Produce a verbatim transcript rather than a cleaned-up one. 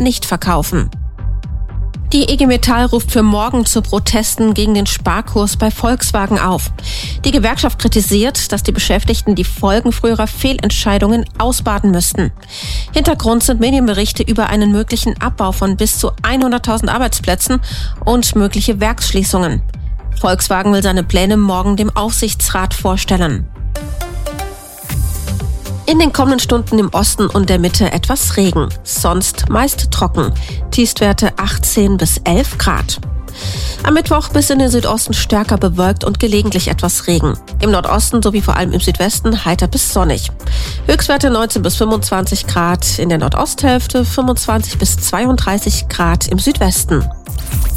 nicht verkaufen. Die I G Metall ruft für morgen zu Protesten gegen den Sparkurs bei Volkswagen auf. Die Gewerkschaft kritisiert, dass die Beschäftigten die Folgen früherer Fehlentscheidungen ausbaden müssten. Hintergrund sind Medienberichte über einen möglichen Abbau von bis zu hunderttausend Arbeitsplätzen und mögliche Werksschließungen. Volkswagen will seine Pläne morgen dem Aufsichtsrat vorstellen. In den kommenden Stunden im Osten und der Mitte etwas Regen, sonst meist trocken. Tiefstwerte achtzehn bis elf Grad. Am Mittwoch bis in den Südosten stärker bewölkt und gelegentlich etwas Regen. Im Nordosten sowie vor allem im Südwesten heiter bis sonnig. Höchstwerte neunzehn bis fünfundzwanzig Grad in der Nordosthälfte, fünfundzwanzig bis zweiunddreißig Grad im Südwesten.